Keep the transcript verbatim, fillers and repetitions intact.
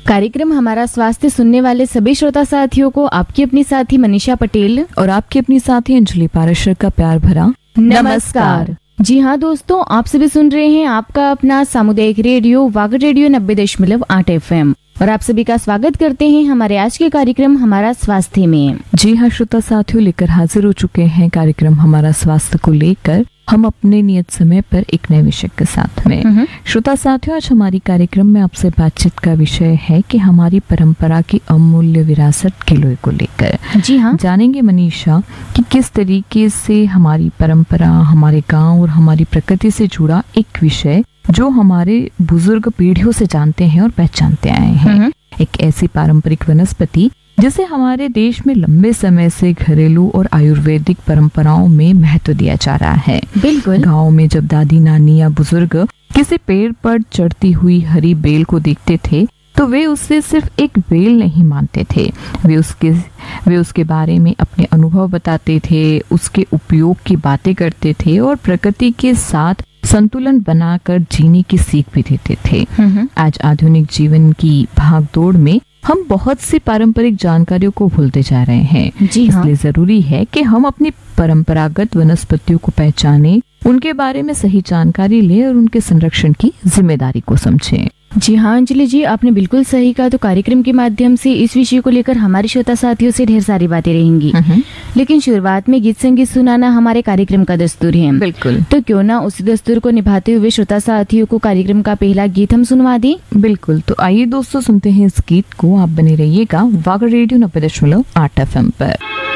कार्यक्रम हमारा स्वास्थ्य सुनने वाले सभी श्रोता साथियों को आपकी अपनी साथी मनीषा पटेल और आपकी अपनी साथी अंजलि पाराशर का प्यार भरा नमस्कार। जी हाँ दोस्तों, आप सभी सुन रहे हैं आपका अपना सामुदायिक रेडियो वागड़ रेडियो नब्बे दशमलव आठ एफ एम और आप सभी का स्वागत करते हैं हमारे आज के कार्यक्रम हमारा स्वास्थ्य में। जी हाँ श्रोता साथियों, लेकर हाजिर हो चुके हैं कार्यक्रम हमारा स्वास्थ्य को लेकर हम अपने नियत समय पर एक नए विषय के साथ में। श्रोता साथियों, आज हमारी कार्यक्रम में आपसे बातचीत का विषय है कि हमारी परंपरा की अमूल्य विरासत किले को लेकर। जी हाँ, जानेंगे मनीषा कि किस तरीके से हमारी परंपरा, हमारे गांव और हमारी प्रकृति से जुड़ा एक विषय जो हमारे बुजुर्ग पीढ़ियों से जानते हैं और पहचानते आए हैं। एक ऐसी पारंपरिक वनस्पति जिसे हमारे देश में लंबे समय से घरेलू और आयुर्वेदिक परंपराओं में महत्व दिया जा रहा है। बिल्कुल। गांव में जब दादी नानी या बुजुर्ग किसी पेड़ पर चढ़ती हुई हरी बेल को देखते थे तो वे उससे सिर्फ एक बेल नहीं मानते थे, वे उसके वे उसके बारे में अपने अनुभव बताते थे, उसके उपयोग की बातें करते थे और प्रकृति के साथ संतुलन बनाकर जीने की सीख भी देते थे। आज आधुनिक जीवन की भागदौड़ में हम बहुत सी पारंपरिक जानकारियों को भूलते जा रहे हैं। जी हाँ। इसलिए जरूरी है कि हम अपनी परंपरागत वनस्पतियों को पहचानें, उनके बारे में सही जानकारी लें और उनके संरक्षण की जिम्मेदारी को समझें। जी हाँ अंजलि जी, आपने बिल्कुल सही कहा। तो कार्यक्रम के माध्यम से इस विषय को लेकर हमारे श्रोता साथियों से ढेर सारी बातें रहेंगी, लेकिन शुरुआत में गीत संगीत सुनाना हमारे कार्यक्रम का दस्तूर है। बिल्कुल। तो क्यों ना उसी दस्तूर को निभाते हुए श्रोता साथियों को कार्यक्रम का पहला गीत हम सुनवा दें। बिल्कुल, तो आइए दोस्तों सुनते हैं इस गीत को। आप बने रहिएगा वागड़ रेडियो नब्बे दशमलव आठ एफ एम पर।